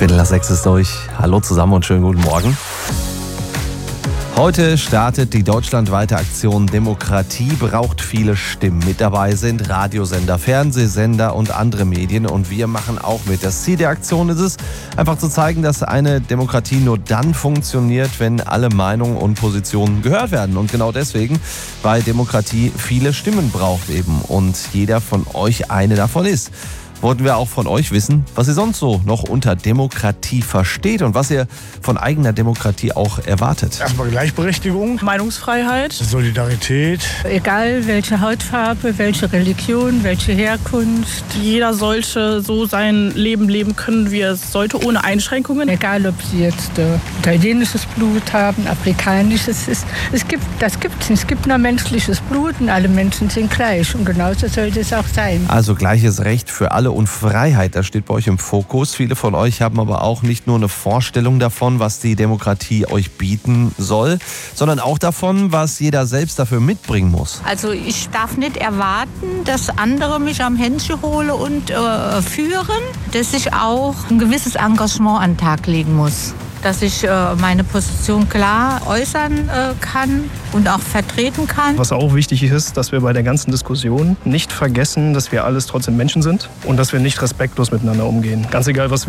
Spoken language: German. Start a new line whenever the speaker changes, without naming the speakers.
5:15 ist durch. Hallo zusammen und schönen guten Morgen. Heute startet die deutschlandweite Aktion Demokratie braucht viele Stimmen. Mit dabei sind Radiosender, Fernsehsender und andere Medien und wir machen auch mit. Das Ziel der Aktion ist es, einfach zu zeigen, dass eine Demokratie nur dann funktioniert, wenn alle Meinungen und Positionen gehört werden. Und genau deswegen, weil Demokratie viele Stimmen braucht eben und jeder von euch eine davon ist. Wollten wir auch von euch wissen, was ihr sonst so noch unter Demokratie versteht und was ihr von eigener Demokratie auch erwartet.
Erstmal Gleichberechtigung,
Meinungsfreiheit,
Solidarität.
Egal welche Hautfarbe, welche Religion, welche Herkunft.
jeder sollte so sein Leben leben können, wie er es sollte, ohne Einschränkungen.
Egal, ob sie jetzt italienisches Blut haben, afrikanisches. Es gibt nur menschliches Blut und alle Menschen sind gleich. Und genauso sollte es auch sein.
Also gleiches Recht für alle und Freiheit, das steht bei euch im Fokus. Viele von euch haben aber auch nicht nur eine Vorstellung davon, was die Demokratie euch bieten soll, sondern auch davon, was jeder selbst dafür mitbringen muss.
Also ich darf nicht erwarten, dass andere mich am Händchen holen und führen, dass ich auch ein gewisses Engagement an den Tag legen muss. Dass ich meine Position klar äußern kann und auch vertreten kann.
Was auch wichtig ist, dass wir bei der ganzen Diskussion nicht vergessen, dass wir alles trotzdem Menschen sind und dass wir nicht respektlos miteinander umgehen. Ganz egal, was